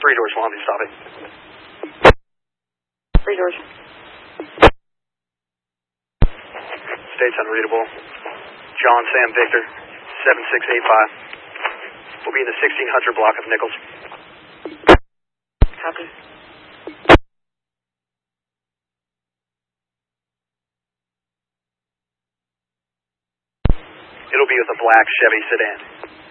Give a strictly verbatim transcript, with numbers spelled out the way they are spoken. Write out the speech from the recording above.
Three doors, Swansea, stop it. Three doors. State's unreadable. John Sam Victor, seven six eight five. We'll be in the sixteen hundred block of Nichols. Copy. It'll be with a black Chevy sedan.